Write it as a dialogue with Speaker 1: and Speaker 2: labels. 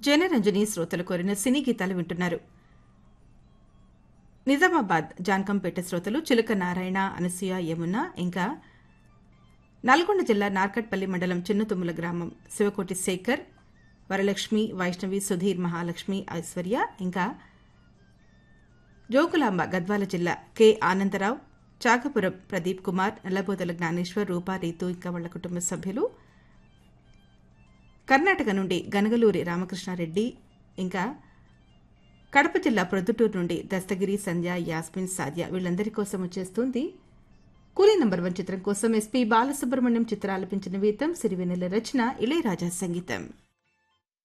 Speaker 1: జనరంజని శ్రోతలు కోరిన సినీ గీతాలు వింటున్నారు. నిజామాబాద్ జాన్కంపేట శ్రోతలు చిలుక నారాయణ, అనసూయ, యమున, ఇంకా నల్గొండ జిల్లా నార్కట్పల్లి మండలం చిన్నతుమ్ముల గ్రామం శివకోటి శేఖర్, వరలక్ష్మి, వైష్ణవి, సుధీర్, మహాలక్ష్మి, ఐశ్వర్య, ఇంకా జోగులాంబ గద్వాల జిల్లా కె ఆనందరావు, చాకపురం ప్రదీప్ కుమార్, నల్లబోతల జ్ఞానేశ్వర్, రూపా, రీతు, ఇంకా వాళ్ల కుటుంబ సభ్యులు, కర్ణాటక నుండి గనగలూరి రామకృష్ణారెడ్డి, ఇంకా కడప జిల్లా ప్రొద్దుటూరు నుండి దస్తగిరి, సంధ్య, యాస్మిన్, సాధ్య వీళ్ళందరి కోసం వచ్చేస్తుంది కూలీ నంబర్ 1 చిత్రం కోసం ఎస్పీ బాలసుబ్రహ్మణ్యం చిత్ర ఆలపించిన గీతం, సిరివెన్నెల రచన, ఇళయరాజా సంగీతం.